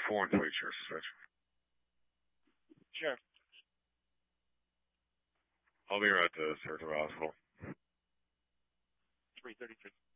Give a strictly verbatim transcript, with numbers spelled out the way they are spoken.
phone, please, sure, switch. Sure. I'll be right at the Saratoga Hospital. three thirty-three.